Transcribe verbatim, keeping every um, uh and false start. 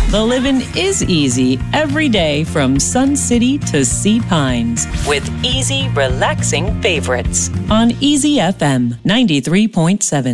The living is easy every day from Sun City to Sea Pines with easy, relaxing favorites on Easy F M ninety-three point seven.